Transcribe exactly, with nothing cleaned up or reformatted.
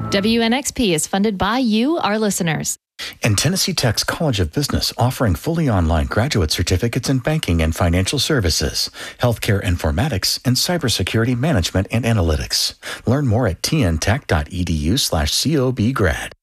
W N X P is funded by you, our listeners. And Tennessee Tech's College of Business, offering fully online graduate certificates in banking and financial services, healthcare informatics, and cybersecurity management and analytics. Learn more at tntech.edu slash cobgrad.